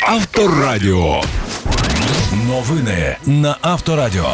Авторадіо. Новини на Авторадіо.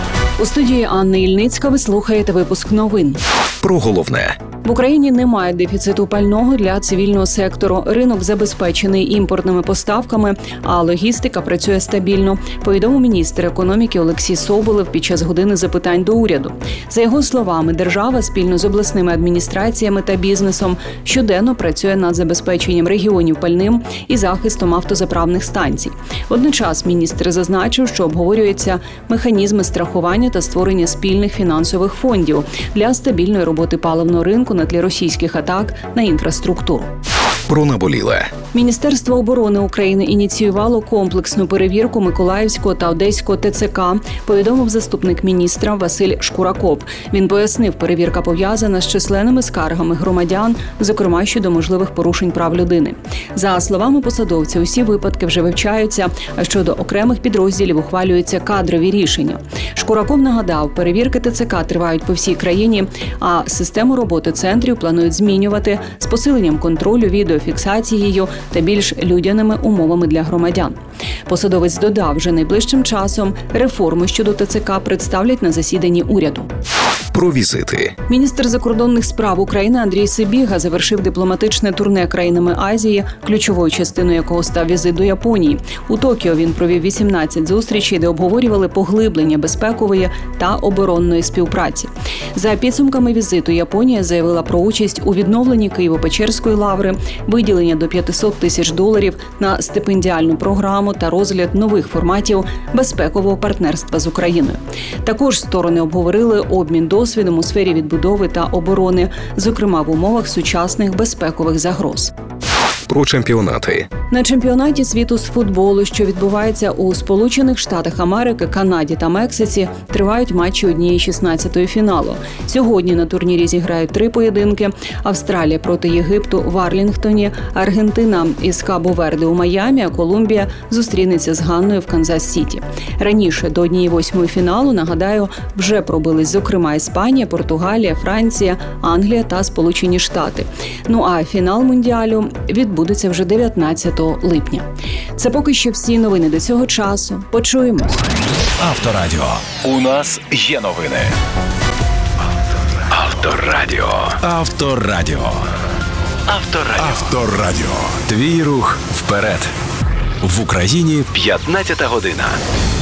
У студії Анна Ільницька ви слухаєте випуск новин. Про головне. В Україні немає дефіциту пального для цивільного сектору. Ринок забезпечений імпортними поставками, а логістика працює стабільно, повідомив міністр економіки Олексій Соболєв під час години запитань до уряду. За його словами, держава спільно з обласними адміністраціями та бізнесом щоденно працює над забезпеченням регіонів пальним і захистом автозаправних станцій. Водночас міністр зазначив, що обговорюються механізми страхування та створення спільних фінансових фондів для стабільної роботи паливного ринку на тлі російських атак на інфраструктуру. Про наболіле. Міністерство оборони України ініціювало комплексну перевірку Миколаївського та Одеського ТЦК, повідомив заступник міністра Василь Шкураков. Він пояснив, перевірка пов'язана з численними скаргами громадян, зокрема щодо можливих порушень прав людини. За словами посадовця, усі випадки вже вивчаються, а щодо окремих підрозділів ухвалюються кадрові рішення. Шкураков нагадав, перевірки ТЦК тривають по всій країні, а систему роботи центрів планують змінювати з посиленням контролю, відеофіксацією та більш людяними умовами для громадян. Посадовець додав, вже найближчим часом реформи щодо ТЦК представлять на засіданні уряду. Про візити. Міністр закордонних справ України Андрій Сибіга завершив дипломатичне турне країнами Азії, ключовою частиною якого став візит до Японії. У Токіо він провів 18 зустрічей, де обговорювали поглиблення безпекової та оборонної співпраці. За підсумками візиту Японія заявила про участь у відновленні Києво-Печерської лаври, виділення до $500 тисяч на стипендіальну програму та розгляд нових форматів безпекового партнерства з Україною. Також сторони обговорили обмін досвідом у сфері відбудови та оборони, зокрема в умовах сучасних безпекових загроз. Про чемпіонати. На чемпіонаті світу з футболу, що відбувається у Сполучених Штатах Америки, Канаді та Мексиці, тривають матчі 1/16 фіналу. Сьогодні на турнірі зіграють 3 поєдинки: Австралія проти Єгипту в Арлінгтоні, Аргентина із Кабо-Верде у Майамі, а Колумбія зустрінеться з Ганною в Канзас-Сіті. Раніше до 1/8 фіналу, нагадаю, вже пробились, зокрема, Іспанія, Португалія, Франція, Англія та Сполучені Штати. Ну а фінал Мундіалю відбудеться вже 19 липня. Це поки що всі новини до цього часу. Почуємось. Авторадіо. У нас є новини. Авторадіо. Авторадіо. Авторадіо. Авторадіо. Твій рух вперед. В Україні 15 година.